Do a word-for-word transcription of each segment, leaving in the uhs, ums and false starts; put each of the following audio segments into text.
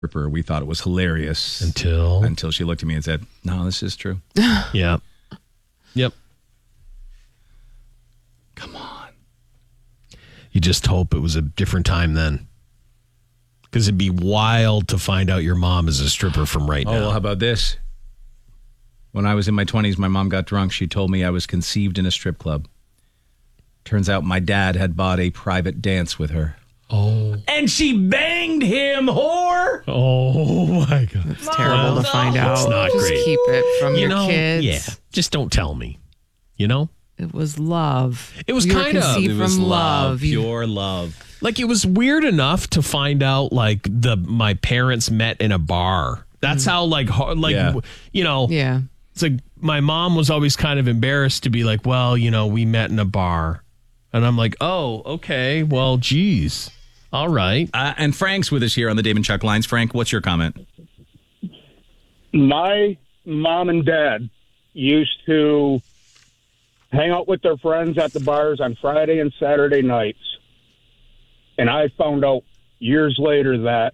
stripper. We thought it was hilarious. Until? Until she looked at me and said, no, this is true. Yeah. Yep. Come on. You just hope it was a different time then. Because it'd be wild to find out your mom is a stripper from right oh, now. well, how about this? When I was in my twenties, my mom got drunk. She told me I was conceived in a strip club. Turns out my dad had bought a private dance with her. Oh. And she banged him, whore. Oh, my God. It's terrible no, to find out. It's not Just great. keep it from you your know, kids. Yeah. Just don't tell me. You know? It was love. It was You were kind of. conceived It was from love, You- pure love. Like, it was weird enough to find out, like, the my parents met in a bar. That's how, like, hard, like Yeah. you know. Yeah. It's like my mom was always kind of embarrassed to be like, well, you know, we met in a bar. And I'm like, oh, okay. Well, geez. All right. Uh, and Frank's with us here on the Dave and Chuck lines. Frank, what's your comment? My mom and dad used to hang out with their friends at the bars on Friday and Saturday nights. And I found out years later that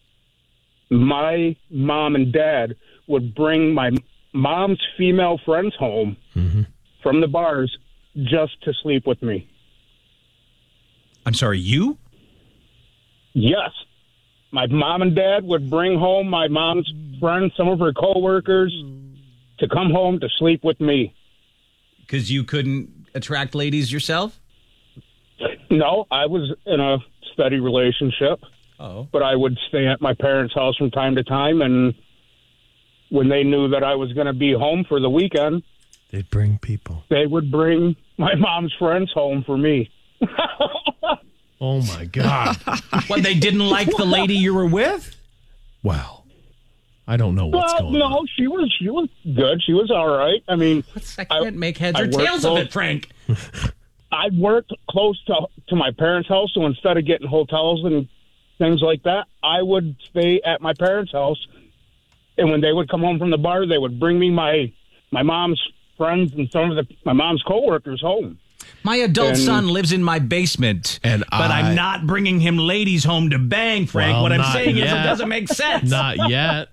my mom and dad would bring my mom's female friends home Mm-hmm. from the bars just to sleep with me. I'm sorry, you? Yes. My mom and dad would bring home my mom's friends, some of her coworkers, to come home to sleep with me. Because you couldn't attract ladies yourself? No, I was in a steady relationship, Oh. but I would stay at my parents' house from time to time, and when they knew that I was going to be home for the weekend, They'd bring people. they would bring my mom's friends home for me. Oh, my God. What, they didn't like the lady you were with? Wow. I don't know what's well, going no, on. she was she was good. She was all right. I mean, I can't make heads I or worked tails of both- it, Frank. I worked close to to my parents' house, so instead of getting hotels and things like that, I would stay at my parents' house. And when they would come home from the bar, they would bring me my my mom's friends and some of the my mom's coworkers home. My adult And- son lives in my basement, And but I- I'm not bringing him ladies home to bang, Frank. Well, what I'm not saying is it yet. doesn't make sense. Not yet.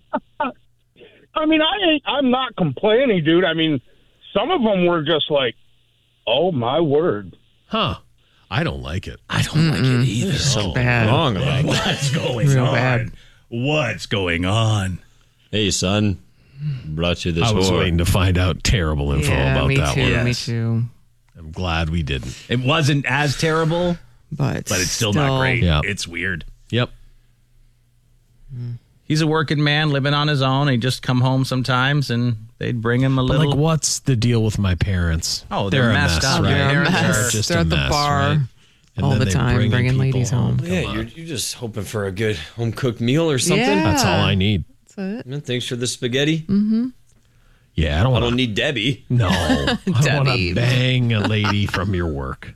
I mean, I ain't, I'm not complaining, dude. I mean, some of them were just like, "Oh my word." Huh. I don't like it. I don't like it either. There's something bad. wrong about it. What's going Real on? bad. What's going on? Hey, son, brought you this I was whore. waiting to find out terrible info yeah, about me that too. one. Me too. I'm glad we didn't. It wasn't as terrible, But but it's still, not great. Yeah. It's weird. Yep. He's a working man living on his own. He'd just come home sometimes and they'd bring him a But little. like, what's the deal with my parents? Oh, they're a messed mess, up. right? They're a They're mess. just They're a at the mess, bar right? And all then the they time, bringing bringing people ladies home. Yeah, Come you're, on. you're just hoping for a good home cooked meal or something. Yeah. That's all I need. That's it. Man, thanks for the spaghetti. Yeah, I don't I want don't to. need Debbie. No, I don't want Debbie. to bang a lady from your work.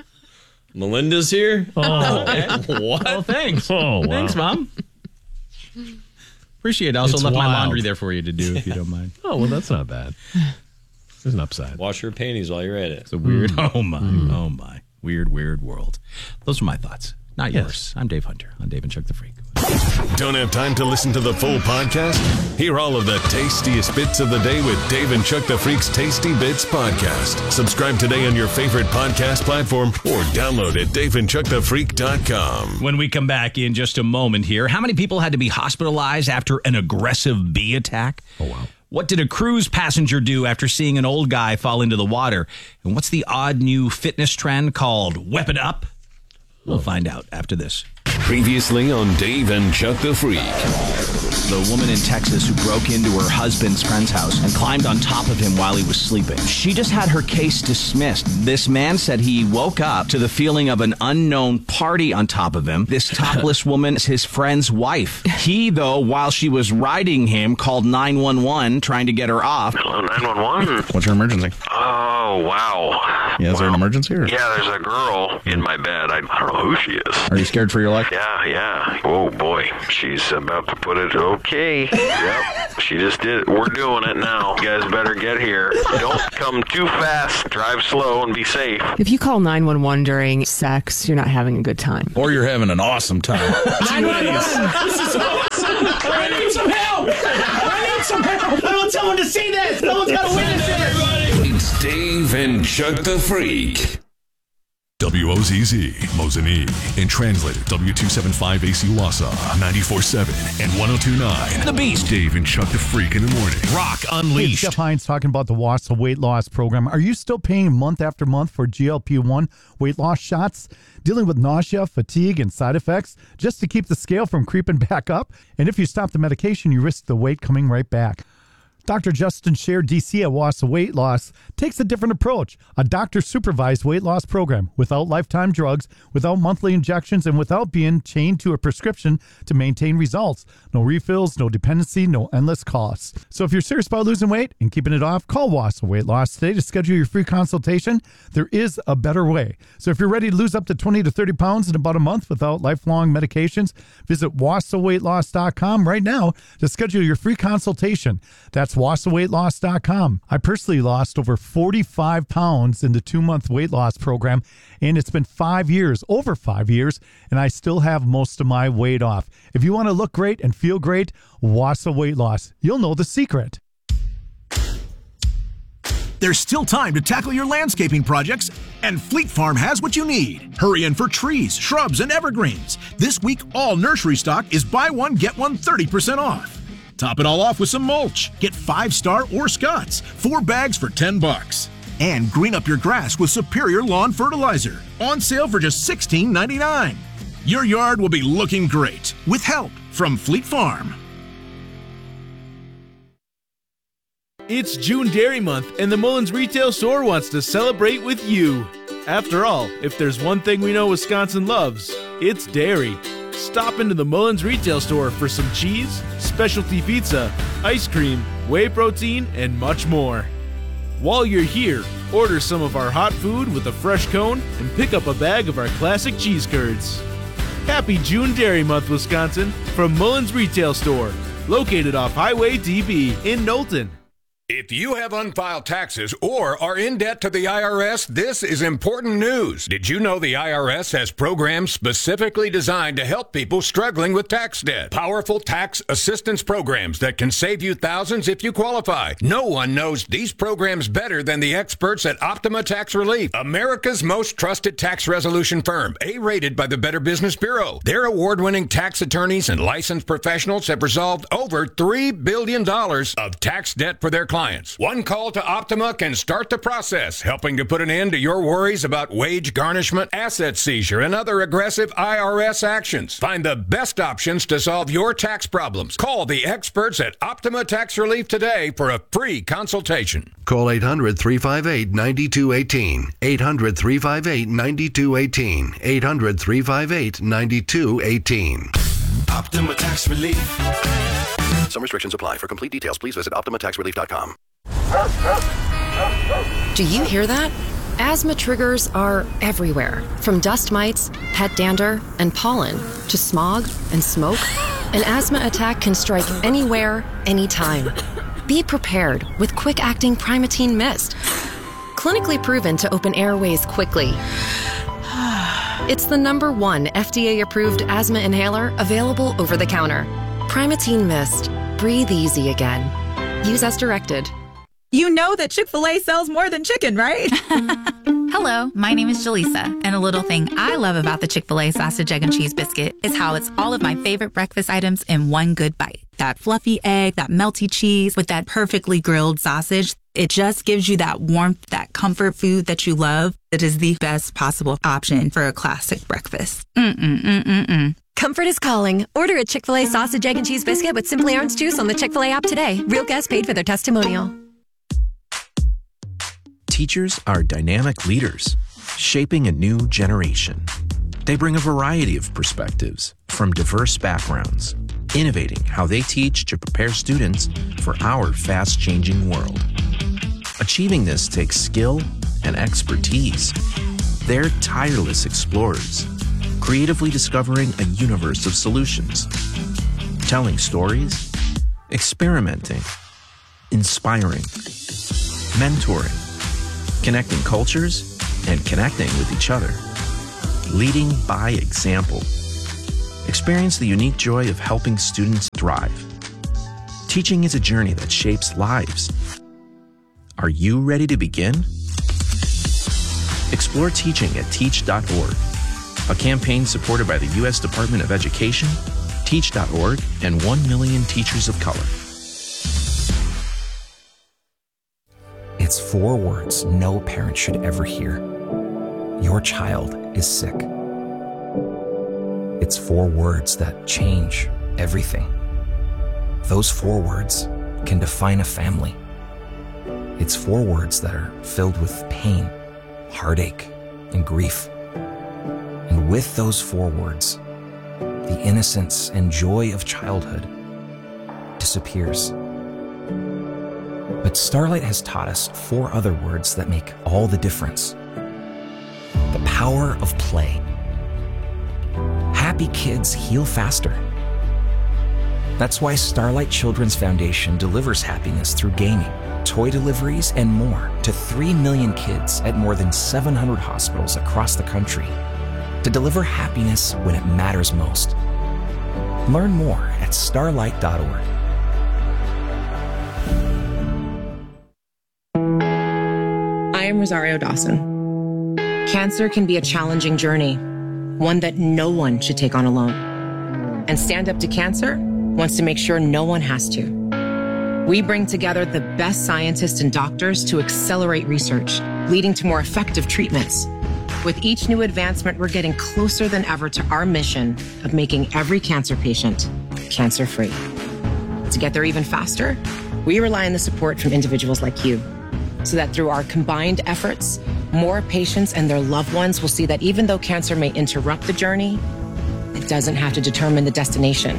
Melinda's here. Oh, What? Oh, thanks. oh wow. Thanks, Mom. Appreciate it. I also It's left my wild. laundry there for you to do if you don't mind. Oh, well, that's not bad. There's an upside. Wash your panties while you're at it. It's a weird, oh my, oh my, weird, weird world. Those are my thoughts, not Yes. yours. I'm Dave Hunter on Dave and Chuck the Freak. Don't have time to listen to the full podcast? Hear all of the tastiest bits of the day with Dave and Chuck the Freak's Tasty Bits podcast. Subscribe today on your favorite podcast platform or download at dave and chuck the freak dot com. When we come back in just a moment here, how many people had to be hospitalized after an aggressive bee attack? Oh, wow. What did a cruise passenger do after seeing an old guy fall into the water? And what's the odd new fitness trend called Weapon Up? We'll find out after this. Previously on Dave and Chuck the Freak. The woman in Texas who broke into her husband's friend's house and climbed on top of him while he was sleeping. She just had her case dismissed. This man said he woke up to the feeling of an unknown party on top of him. This topless woman is his friend's wife. He, though, while she was riding him, called nine one one trying to get her off. Hello, nine one one. What's your emergency? Oh, wow. Yeah, is there an emergency? Or Yeah, there's a girl in my bed. I, I don't know who she is. are you scared for your life? Yeah, yeah. Oh, boy. She's about to put it okay. Yep. She just did it. We're doing it now. You guys better get here. Don't come too fast. Drive slow and be safe. If you call nine one one during sex, you're not having a good time. Or you're having an awesome time. nine one one I want someone to see this. Someone's got to witness it. It's Dave and Chuck the Freak. W O Z Z, Mosinee, and translated W two seventy-five A C Wausau, ninety-four point seven and one oh two point nine. The Beast. Dave and Chuck the Freak in the morning. Rock Hey, Unleashed. Jeff Hines talking about the Wausau weight loss program. Are you still paying month after month for G L P one weight loss shots? Dealing with nausea, fatigue, and side effects just to keep the scale from creeping back up? And if you stop the medication, you risk the weight coming right back. Doctor Justin Scher, D C at Wausau Weight Loss, takes a different approach. A doctor-supervised weight loss program without lifetime drugs, without monthly injections, and without being chained to a prescription to maintain results. No refills, no dependency, no endless costs. So if you're serious about losing weight and keeping it off, call Wausau Weight Loss today to schedule your free consultation. There is a better way. So if you're ready to lose up to twenty to thirty pounds in about a month without lifelong medications, visit wausau weight loss dot com right now to schedule your free consultation. That's wausau weight loss dot com. I personally lost over forty-five pounds in the two-month weight loss program, and it's been five years, over five years, and I still have most of my weight off. If you want to look great and feel great, Wausau Weight Loss. You'll know the secret. There's still time to tackle your landscaping projects, and Fleet Farm has what you need. Hurry in for trees, shrubs, and evergreens. This week, all nursery stock is buy one, get one thirty percent off. Top it all off with some mulch. Get Five Star or Scott's, four bags for ten bucks. And green up your grass with Superior Lawn Fertilizer, on sale for just sixteen ninety-nine. Your yard will be looking great with help from Fleet Farm. It's June Dairy Month, and the Mullins Retail Store wants to celebrate with you. After all, if there's one thing we know Wisconsin loves, it's dairy. Stop into the Mullins Retail Store for some cheese, specialty pizza, ice cream, whey protein, and much more. While you're here, order some of our hot food with a fresh cone and pick up a bag of our classic cheese curds. Happy June Dairy Month, Wisconsin, from Mullins Retail Store, located off Highway D B in Knowlton. If you have unfiled taxes or are in debt to the I R S, this is important news. Did you know the I R S has programs specifically designed to help people struggling with tax debt? Powerful tax assistance programs that can save you thousands if you qualify. No one knows these programs better than the experts at Optima Tax Relief, America's most trusted tax resolution firm, A-rated by the Better Business Bureau. Their award-winning tax attorneys and licensed professionals have resolved over three billion dollars of tax debt for their clients. One call to Optima can start the process, helping to put an end to your worries about wage garnishment, asset seizure, and other aggressive I R S actions. Find the best options to solve your tax problems. Call the experts at Optima Tax Relief today for a free consultation. Call eight hundred, three five eight, nine two one eight. eight hundred, three five eight, nine two one eight. eight hundred, three five eight, nine two one eight. Optima Tax Relief. Some restrictions apply. For complete details, please visit optima tax relief dot com. Do you hear that? Asthma triggers are everywhere, from dust mites, pet dander, and pollen, to smog and smoke. An asthma attack can strike anywhere, anytime. Be prepared with quick-acting Primatene Mist. Clinically proven to open airways quickly. It's the number one F D A-approved asthma inhaler available over the counter. Primatene Mist. Breathe easy again. Use as directed. You know that Chick-fil-A sells more than chicken, right? Hello, my name is Jaleesa, and a little thing I love about the Chick-fil-A sausage, egg, and cheese biscuit is how it's all of my favorite breakfast items in one good bite. That fluffy egg, that melty cheese with that perfectly grilled sausage. It just gives you that warmth, that comfort food that you love. It is the best possible option for a classic breakfast. Mm-mm-mm-mm-mm. Comfort is calling. Order a Chick-fil-A sausage, egg, and cheese biscuit with Simply Orange Juice on the Chick-fil-A app today. Real guests paid for their testimonial. Teachers are dynamic leaders, shaping a new generation. They bring a variety of perspectives from diverse backgrounds, innovating how they teach to prepare students for our fast-changing world. Achieving this takes skill and expertise. They're tireless explorers, creatively discovering a universe of solutions, telling stories, experimenting, inspiring, mentoring, connecting cultures, and connecting with each other, leading by example. Experience the unique joy of helping students thrive. Teaching is a journey that shapes lives. Are you ready to begin? Explore teaching at teach dot org, a campaign supported by the U S Department of Education, teach dot org, and one million teachers of color. It's four words no parent should ever hear. Your child is sick. It's four words that change everything. Those four words can define a family. It's four words that are filled with pain, heartache, and grief. And with those four words, the innocence and joy of childhood disappears. But Starlight has taught us four other words that make all the difference. The power of play. Happy kids heal faster. That's why Starlight Children's Foundation delivers happiness through gaming, toy deliveries, and more to three million kids at more than seven hundred hospitals across the country to deliver happiness when it matters most. Learn more at starlight dot org. I am Rosario Dawson. Cancer can be a challenging journey, one that no one should take on alone. And Stand Up to Cancer wants to make sure no one has to. We bring together the best scientists and doctors to accelerate research, leading to more effective treatments. With each new advancement, we're getting closer than ever to our mission of making every cancer patient cancer-free. To get there even faster, we rely on the support from individuals like you, so that through our combined efforts, more patients and their loved ones will see that even though cancer may interrupt the journey, it doesn't have to determine the destination.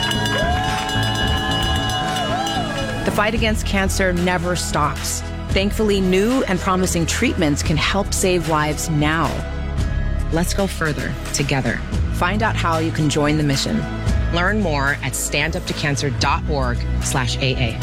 The fight against cancer never stops. Thankfully, new and promising treatments can help save lives now. Let's go further together. Find out how you can join the mission. Learn more at stand up to cancer dot org slash A A.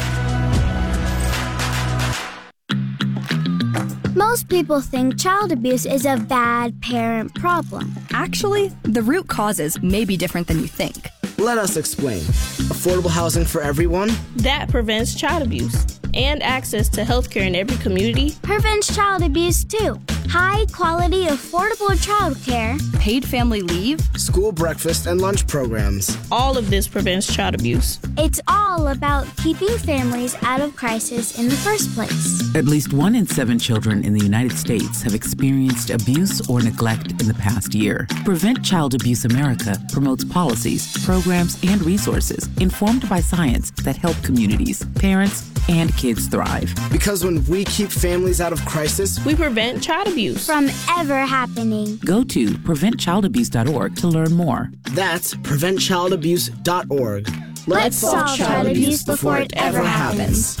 Most people think child abuse is a bad parent problem. Actually, the root causes may be different than you think. Let us explain. Affordable housing for everyone? That prevents child abuse. And access to healthcare in every community. Prevents child abuse too. High quality, affordable childcare. Paid family leave. School breakfast and lunch programs. All of this prevents child abuse. It's all about keeping families out of crisis in the first place. At least one in seven children in the United States have experienced abuse or neglect in the past year. Prevent Child Abuse America promotes policies, programs, and resources informed by science that help communities, parents, and kids thrive. Because when we keep families out of crisis, we prevent child abuse from ever happening. Go to prevent child abuse dot org to learn more. That's prevent child abuse dot org. Let's, Let's solve child abuse before it ever happens.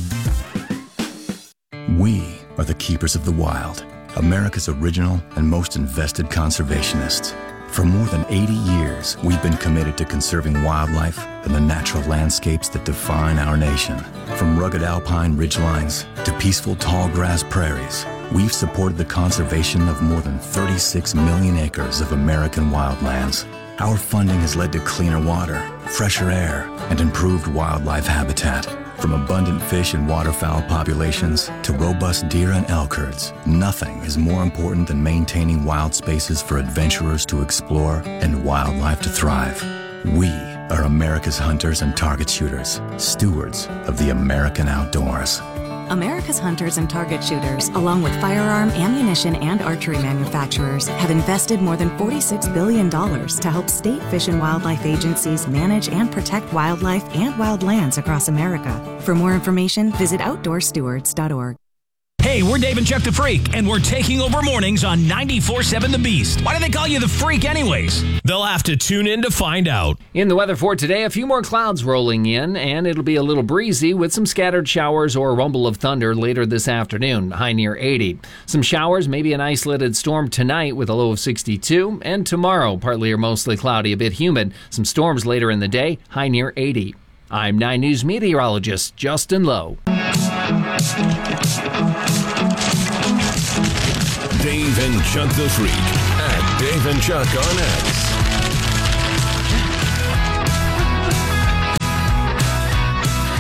We are the keepers of the wild, America's original and most invested conservationists. For more than eighty years, we've been committed to conserving wildlife and the natural landscapes that define our nation. From rugged alpine ridgelines to peaceful tall grass prairies, we've supported the conservation of more than thirty-six million acres of American wildlands. Our funding has led to cleaner water, fresher air, and improved wildlife habitat. From abundant fish and waterfowl populations to robust deer and elk herds, nothing is more important than maintaining wild spaces for adventurers to explore and wildlife to thrive. We are America's hunters and target shooters, stewards of the American outdoors. America's hunters and target shooters, along with firearm, ammunition, and archery manufacturers, have invested more than forty-six billion dollars to help state fish and wildlife agencies manage and protect wildlife and wildlands across America. For more information, visit outdoor stewards dot org. Hey, we're Dave and Chuck the Freak, and we're taking over mornings on ninety-four point seven The Beast. Why do they call you the Freak anyways? They'll have to tune in to find out. In the weather for today, a few more clouds rolling in, and it'll be a little breezy with some scattered showers or a rumble of thunder later this afternoon, high near eighty. Some showers, maybe an isolated storm tonight with a low of sixty-two, and tomorrow, partly or mostly cloudy, a bit humid. Some storms later in the day, high near eighty. I'm nine News meteorologist Justin Lowe. Dave and Chuck the Freak at Dave and Chuck on X.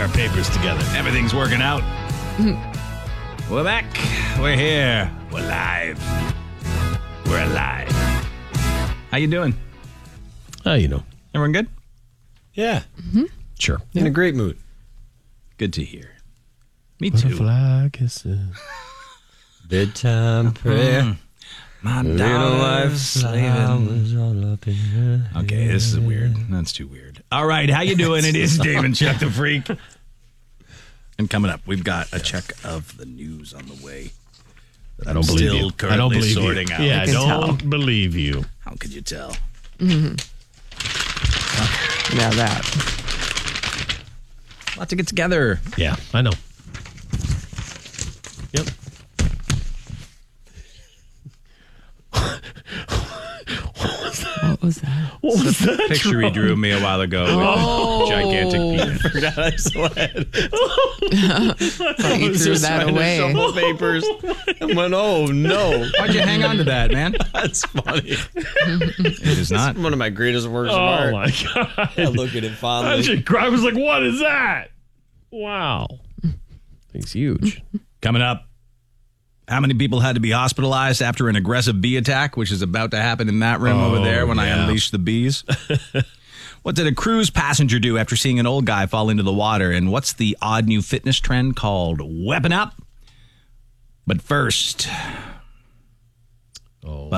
our papers together. Everything's working out. We're back. We're here. We're live. We're alive. How you doing? Oh, you know. Everyone good? Yeah. Mm-hmm. Sure. In yeah. a great mood. Good to hear. Me too. Butterfly kisses. Bedtime prayer. Mm. My little wife's slaving. Okay, this is weird. That's too weird. All right, how you doing? It is Dave and Chuck the Freak. And coming up, we've got a check of the news on the way. I don't believe still you. Currently I don't believe sorting you. out. Yeah, I, I don't tell. believe you. How could you tell? Mm-hmm. Now that. A lot to get together. Yeah, I know. Yep. What was that? What was the that? Picture he drew me a while ago. Oh. Gigantic penis. I forgot I saw it. I you threw that away. Shuffle papers and went, oh no. Why'd you hang on to that, man? That's funny. It is not. It's one of my greatest works Oh, of art. my God. I look at it fondly. I, just, I was like, what is that? Wow. Thing's huge. Coming up, how many people had to be hospitalized after an aggressive bee attack, which is about to happen in that room oh, over there when yeah. I unleash the bees? What did a cruise passenger do after seeing an old guy fall into the water? And what's the odd new fitness trend called Weapon Up? But first... Oh.